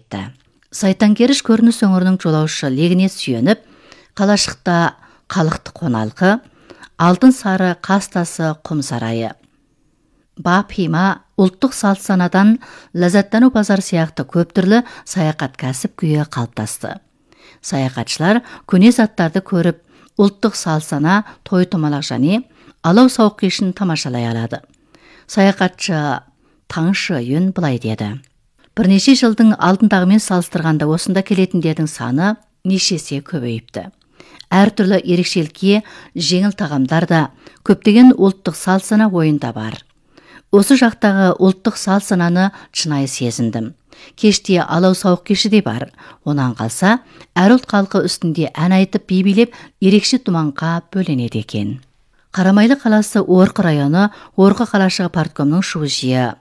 кетті. Сайтанкеріш көрініс өңірінің жолаушы легіне сүйеніп, қалашықта қалықты қоналқы, алтын сары қастасы құм сарайы. Бапима ұлттық салт санадан ләззаттану базар сияқты көп түрлі саяхат кәсіп күйі қалыптасты. Саяхатшылар көне заттарды көріп, ұлттық салт сана, той томалақ және алау сауық кешін тамашалай алады. Саяхатшы Таңшы Юн былай деді: бірнеше жылдың алдындағымен салыстырғанда осында келетіндердің саны нешесе көбейіпті. Әртүрлі ерекшелікке жеңіл тағамдар да, көптеген ұлттық салт сана ойында бар. Осы жақтағы ұлттық салт сананы шынайы сезіндім. Кеште алау сауық кеші де бар. Онан қалса, әр ұлт халқы үстінде ән айтып, би билеп, ерекше думанға бөленеді екен. Қарамайлы қаласы Орқы районы Орқы қалашығы парткомның шужиы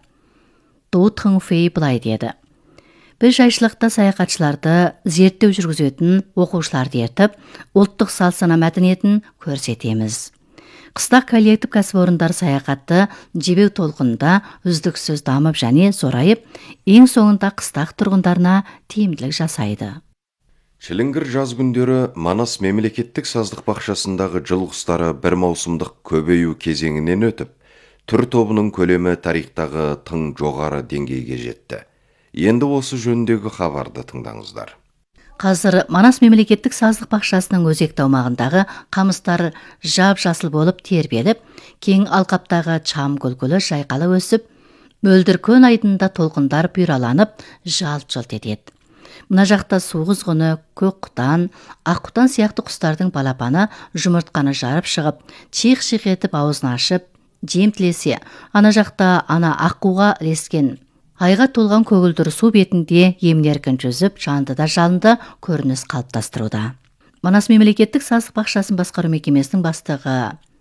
Ду Тыңфей былай деді: біз жайшылықта саяхатшыларды зерттеу жүргізетін оқушыларды ертіп, ұлттық салт сана мәдениетін көрсетеміз. Қыстақ коллектив кәсіпорындар саяхатты жебеу толқынында үздіксіз дамып және зорайып, ең соңында қыстақ тұрғындарына тиімділік жасайды. Шіліңгір жаз күндері Манас мемлекеттік саздық бақшасындағы жыл құстары бір маусымдық көбею кезеңінен өтіп, түр тобының көлемі тарихтағы тың жоғары деңгейге жетті. Енді осы жөніндегі хабарды тыңдаңыздар. Қазір Манас мемлекеттік саздық бақшасының өзекті аумағындағы қамыстар жап-жасыл болып тербеліп, кең алқаптағы чам гүлгүлі жайқала өсіп, мөлдір көн айдында толқындар бұйраланып, жалт-жалт етеді. Мына жақта су құзғыны, көк құтан, ақ құтан сияқты құстардың балапаны жұмыртқаны жарып шығып, чих-чих етіп аузын ашып, жем тілесе, ана жақта ана аққуға ілескен айға толған көгілдір су бетінде емін-еркін жүзіп, жанды да жалынды көрініс қалыптастыруда. Манас мемлекеттік саздық бақшасын басқару мекемесінің бастығы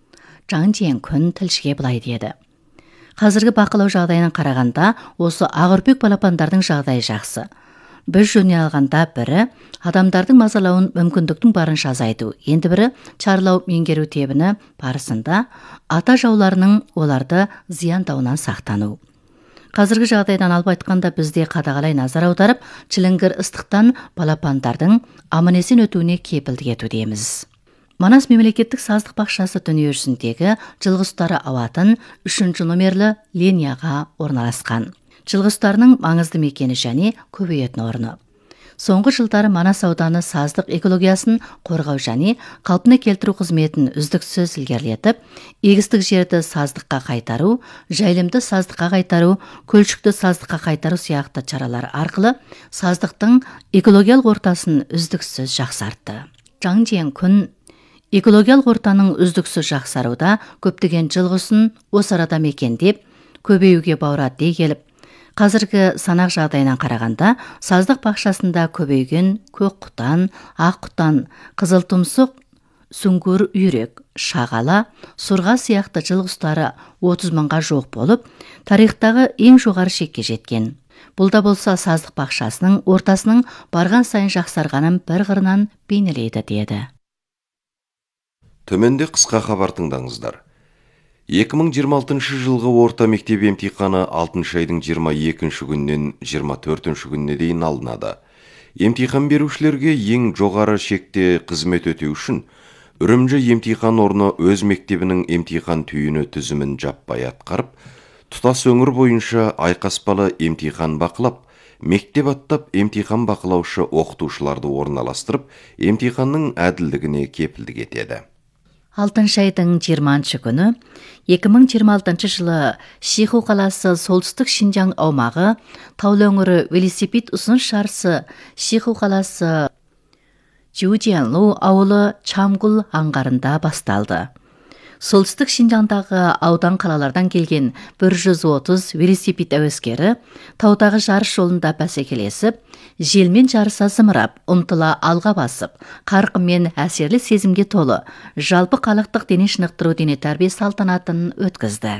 Жаң Жиен-күн тілшіге былай деді: қазіргі бақылау жағдайынан қарағанда, осы ағырпек балапандардың жағдайы жақсы. Біз жөне алғанда бірі адамдардың мазалауын мүмкіндіктің барынша азайту, енді бірі чарлау меңгеру тебіні барысында ата жауларының оларды зияндауынан сақтану. Қазіргі жағдайдан алып айтқанда бізде қадағалай назар аударып, шіліңгір ыстықтан балапандардың аман-есен өтуіне кепілдік етудеміз. Манас мемлекеттік саздық бақшасы дүниежүзіндегі жылғыстары ауатын 3-ші номерлі линияға орналасқан. Жылғыстарының маңызды мекені және көбейетін орны. Соңғы жылдары Манас ауданы саздық экологиясын қорғау және қалпына келтіру қызметін үздіксіз ілгерілетіп, егістік жерді саздыққа қайтару, жайылымды саздыққа қайтару, көлшікті саздыққа қайтару сияқты шаралар арқылы саздықтың экологиялық ортасын үздіксіз жақсартты. Жаң Жиен-күн экологиялық ортаның үздіксіз жақсаруда көптеген жылғысын осы арада мекендеп, көбеюге баурады дей келіп, қазіргі санақ жағдайынан қарағанда, саздық бақшасында көбейген көк құтан, ақ құтан, қызыл тұмсық, сүңгір үйрек, шағала, сұрға сияқты жылғыстары 30 мыңға жоқ болып, тарихтағы ең жоғары шекке жеткен. Бұл да болса саздық бақшасының ортасының барған сайын жақсарғанын бір қырынан бейнелейді деді. Төменде қысқа хабар тыңдаңыздар. 2026 жылғы орта мектеп емтиханы 6 айдың 22 күннен 24 күніне дейін алынады. Емтихан берушілерге ең жоғары шекте қызмет өтеу үшін Үрімжі емтихан орны өз мектебінің емтихан түйіні тізімін жаппай атқарып, тұтас өңір бойынша айқаспалы емтихан бақылап, мектеп аттап емтихан бақылаушы оқытушыларды орналастырып, емтиханның әділдігіне кепілдік етеді. 6 айдың 20 күні 2026 жылы Шиху қаласы солтүстік Шинжаң аумағы таулы өңірі велосипед ұсыныс жарысы Шиху қаласы Жиужианлу ауылы Чамгул аңғарында басталды. Солтүстік Шинжаңдағы аудан қалалардан келген 130 велосипед әуескері таудағы жарыс жолында бәсекелесіп, желмен жарыса зымырап, ұмтыла алға басып, қарқынмен әсерлі сезімге толы, жалпы халықтық дене шынықтыру дене тәрбие салтанатын өткізді.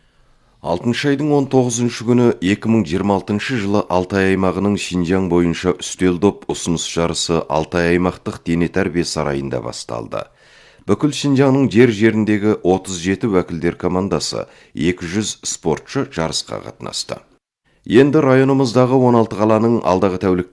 6 айдың 19 күні 2026 жылы Алтай аймағының Шинжаң бойынша үстел доп ұсыныс жарысы Алтай аймақтық дене тәрбие сарайында басталды. Бүкіл Шинжаңның жер-жеріндегі 37 уәкілдер командасы 200 спортшы жарысқа қатынасты. Енді районымыздағы 16 қаланың алдағы тәулік